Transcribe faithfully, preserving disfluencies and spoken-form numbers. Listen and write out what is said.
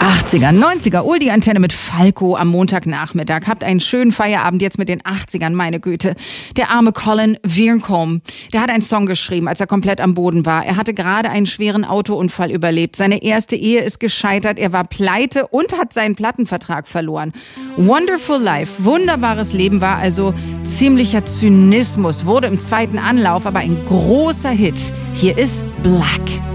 achtziger, neunziger, Uldi Antenne mit Falco am Montagnachmittag. Habt einen schönen Feierabend jetzt mit den achtzigern, meine Güte. Der arme Colin Veercombe, der hat einen Song geschrieben, als er komplett am Boden war. Er hatte gerade einen schweren Autounfall überlebt. Seine erste Ehe ist gescheitert, er war pleite und hat seinen Plattenvertrag verloren. Wonderful Life, wunderbares Leben war also ziemlicher Zynismus, wurde im zweiten Anlauf aber ein großer Hit. Hier ist Black.